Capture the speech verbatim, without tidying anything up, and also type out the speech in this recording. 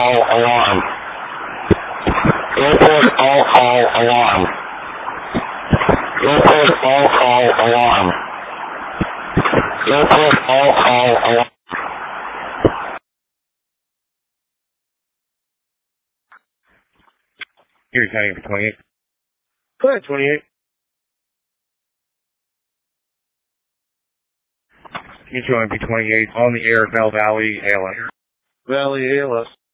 all call alarm. Airport all call alarm. Airport all call alarm. Airport all call alarm. Here, County for twenty-eight. Go ahead, twenty-eight. Control M P twenty-eight on the air, Bell Valley, A L S. Valley A L S.